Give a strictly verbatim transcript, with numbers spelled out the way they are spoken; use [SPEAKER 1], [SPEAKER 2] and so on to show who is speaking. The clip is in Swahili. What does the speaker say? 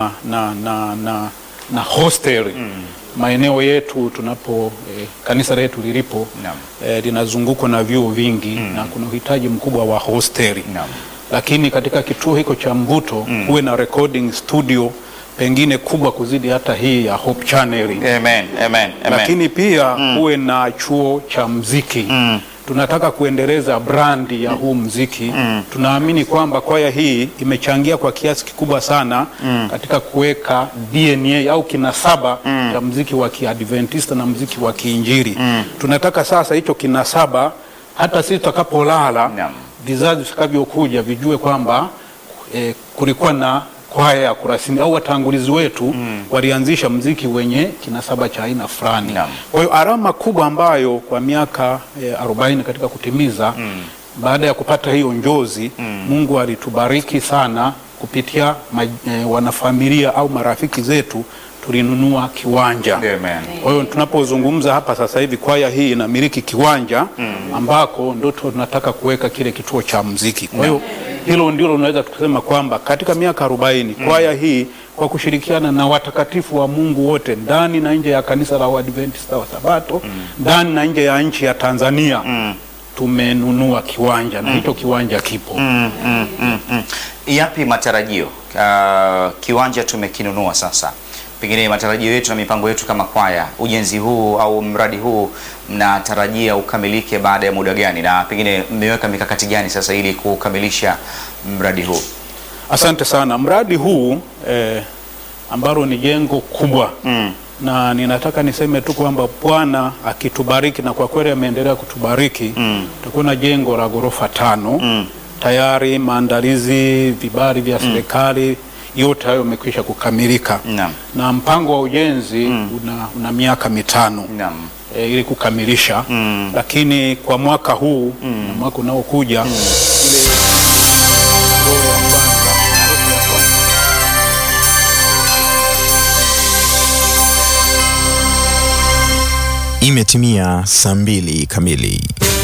[SPEAKER 1] na na na na, na hostel mm. maeneo yetu tunapo eh, kanisa letu lilipo eh, linazungukwa na vyuo vingi mm. na kuna uhitaji mkubwa wa hosteli. Lakini katika kituo hiko cha Mvuto mm. kuwe na recording studio pengine kubwa kuzidi hata hii ya Hope Channel.
[SPEAKER 2] Amen, amen, amen.
[SPEAKER 1] Lakini pia mm. kuwe na chuo cha muziki. Mm. Tunataka kuendeleza brandi ya huu muziki. Mm. Tunaamini kwamba kwaya hii imechangia kwa kiasi kikubwa sana mm. katika kuweka D N A au kinasaba mm. ya muziki wa Kiadventista na muziki wa Kiinjili. Mm. Tunataka sasa hicho kinasaba hata sisi tutakapolala yeah. vizazi vitakavyokuja vijue kwamba eh, kulikuwa na kwaya ya Kurasini au watangulizi wetu mm. walianzisha muziki wenye kinasaba cha aina fulani. Yeah. Kwa hiyo alama kubwa ambayo kwa miaka eh, arobaini katika kutimiza mm. baada ya kupata hiyo njozi mm. Mungu alitubariki sana kupitia ma, eh, wanafamilia au marafiki zetu tulinunua kiwanja. Amen. Kwa hiyo tunapozungumza hapa sasa hivi kwaya hii inamiliki kiwanja mm. ambako ndio tunataka kuweka kile kituo cha muziki. Kwa hiyo hilo ndilo tunaweza tukasema kwamba katika miaka arobaini mm. kwaya hii kwa kushirikiana na watakatifu wa Mungu wote ndani na nje ya kanisa la Waadventista wa Sabato mm. ndani na nje ya nchi ya Tanzania mm. tumenunua kiwanja na hicho mm. kiwanja kipo.
[SPEAKER 2] Mm, mm, mm, mm. Yapi matarajio? Uh, kiwanja tumekinunua sasa. Pengine matarajio yetu na mipango yetu kama kwaya, ujenzi huu au mradi huu mnatarajia ukamilike baada ya muda gani, na pengine mmeweka mikakati gani sasa ili kukamilisha mradi huu?
[SPEAKER 1] Asante sana. Mradi huu eh, ambalo ni jengo kubwa mm. na ninataka niseme tu kwamba Bwana akitubariki, na kwa kweli ameendelea kutubariki mm. tutakuwa na jengo la ghorofa tano mm. tayari maandalizi, vibali vya serikali mm. yote hayo yamekwisha kukamilika. Naam. Na mpango wa ujenzi mm. una, una miaka mitano e, ili kukamilisha mm. lakini kwa mwaka huu mm. na mwaka unaokuja mm. ile
[SPEAKER 3] imetimia saa mbili kamili.